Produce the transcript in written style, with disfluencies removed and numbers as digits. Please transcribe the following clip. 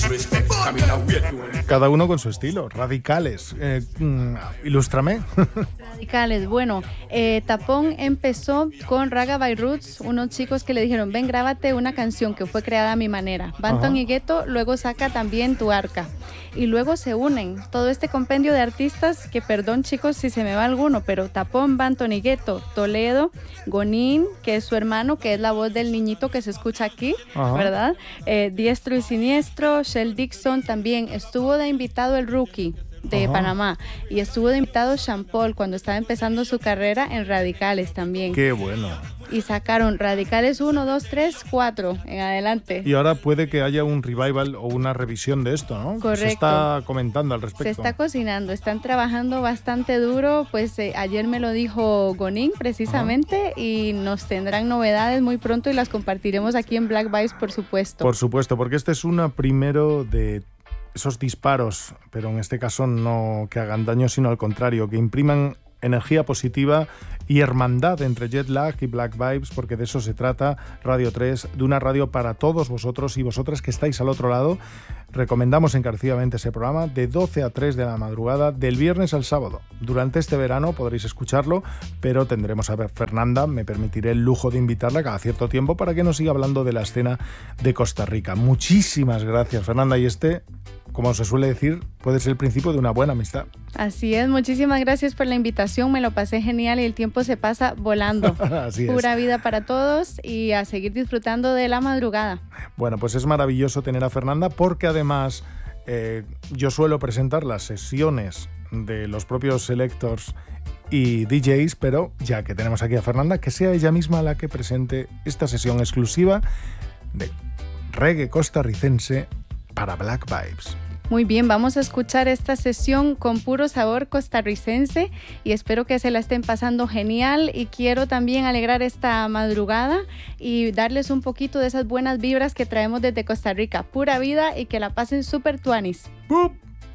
Cada uno con su estilo. Radicales. Ilústrame. Radicales. Bueno, Tapón empezó con Raga by Roots, unos chicos que le dijeron, ven, grábate una canción que fue creada a mi manera. Banton y Gueto luego saca también Tu Arca. Y luego se unen todo este compendio de artistas que, perdón chicos si se me va alguno, pero Tapón, Banton y Gueto, Toledo, Gonin, que es su hermano, que es la voz del niñito que se escucha aquí, ¿verdad? Diestro y Siniestro, Shell Dixon también. Estuvo de invitado el Rookie de Panamá y estuvo de invitado Sean Paul cuando estaba empezando su carrera en Radicales también. ¡Qué bueno! Y sacaron Radicales 1, 2, 3, 4 en adelante. Y ahora puede que haya un revival o una revisión de esto, ¿no? Correcto. Se está comentando al respecto. Se está cocinando, están trabajando bastante duro, pues ayer me lo dijo Gonin precisamente y nos tendrán novedades muy pronto y las compartiremos aquí en Black Vibes, por supuesto. Por supuesto, porque este es una primero de esos disparos, pero en este caso no que hagan daño, sino al contrario, que impriman energía positiva y hermandad entre Jetlag y Black Vibes, porque de eso se trata Radio 3, de una radio para todos vosotros y vosotras que estáis al otro lado. Recomendamos encarecidamente ese programa de 12 a 3 de la madrugada, del viernes al sábado. Durante este verano podréis escucharlo, pero tendremos a ver Fernanda, me permitiré el lujo de invitarla cada cierto tiempo para que nos siga hablando de la escena de Costa Rica. Muchísimas gracias, Fernanda, y como se suele decir, puede ser el principio de una buena amistad. Así es, muchísimas gracias por la invitación, me lo pasé genial y el tiempo se pasa volando. Así es. Pura vida para todos y a seguir disfrutando de la madrugada. Bueno, pues es maravilloso tener a Fernanda porque además yo suelo presentar las sesiones de los propios selectors y DJs, pero ya que tenemos aquí a Fernanda, que sea ella misma la que presente esta sesión exclusiva de reggae costarricense para Black Vibes. Muy bien, vamos a escuchar esta sesión con puro sabor costarricense y espero que se la estén pasando genial y quiero también alegrar esta madrugada y darles un poquito de esas buenas vibras que traemos desde Costa Rica. Pura vida y que la pasen súper tuanis. ¡Bup!